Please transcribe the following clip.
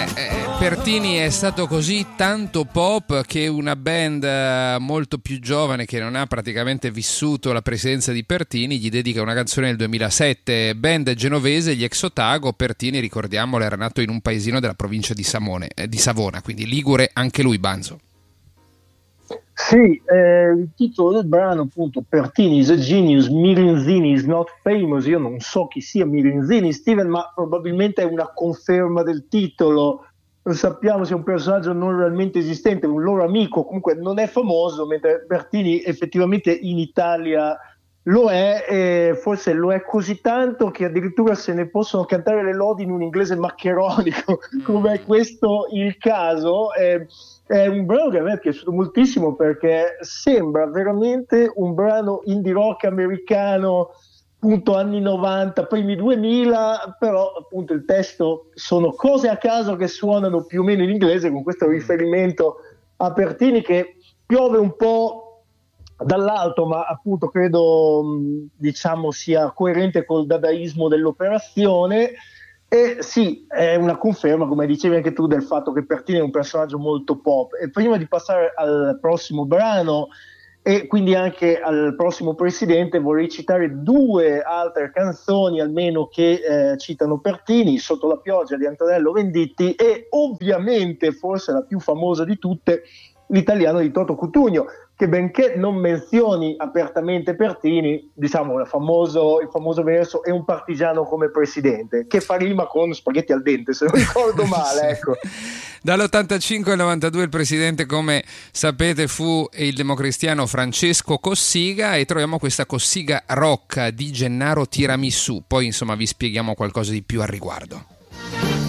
Pertini è stato così tanto pop che una band molto più giovane, che non ha praticamente vissuto la presenza di Pertini, gli dedica una canzone nel 2007. Band genovese, gli Ex Otago. Pertini, ricordiamolo, era nato in un paesino della provincia di Savona, quindi ligure anche lui, Banzo. Sì, il titolo del brano, appunto, Pertini is a genius, Mirinzini is not famous. Io non so chi sia Mirinzini, Steven, ma probabilmente è una conferma del titolo. Lo sappiamo, sia un personaggio non realmente esistente, un loro amico, comunque non è famoso, mentre Pertini effettivamente in Italia lo è, e forse lo è così tanto che addirittura se ne possono cantare le lodi in un inglese maccheronico, come è questo il caso. È un brano che a me è piaciuto moltissimo perché sembra veramente un brano indie rock americano, appunto anni 90, primi 2000, però appunto il testo sono cose a caso che suonano più o meno in inglese, con questo riferimento a Pertini che piove un po' dall'alto, ma appunto credo diciamo sia coerente col dadaismo dell'operazione. E sì, è una conferma, come dicevi anche tu, del fatto che Pertini è un personaggio molto pop. E prima di passare al prossimo brano e quindi anche al prossimo presidente, vorrei citare due altre canzoni almeno che citano Pertini: Sotto la pioggia di Antonello Venditti e ovviamente, forse la più famosa di tutte, L'italiano di Toto Cutugno, che benché non menzioni apertamente Pertini, diciamo il famoso verso "è un partigiano come presidente", che fa rima con spaghetti al dente, se non ricordo male. Sì. Ecco. Dall'85 al 92 il presidente, come sapete, fu il democristiano Francesco Cossiga, e troviamo questa Cossiga Rocca di Gennaro Tiramisù. Poi insomma vi spieghiamo qualcosa di più al riguardo.